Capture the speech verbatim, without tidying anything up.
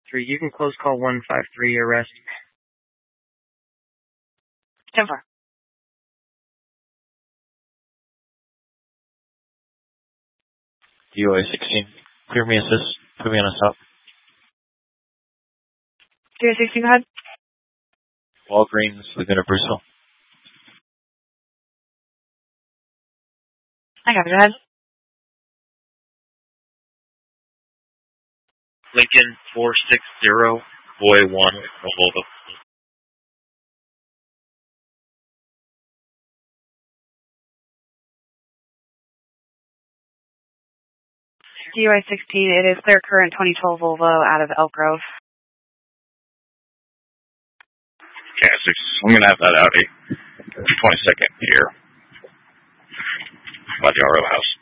three, you can close call one five three, arrest. ten four. D O I sixteen, clear me assist, put me on a stop. D O I sixteen, go ahead. Walgreens, within a Bristol. I got it, go ahead. Lincoln four six zero, boy one, Volvo. D O I sixteen, it is clear current twenty twelve Volvo out of Elk Grove. Okay, six. I'm going to have that Audi. twenty-second here by the R O house.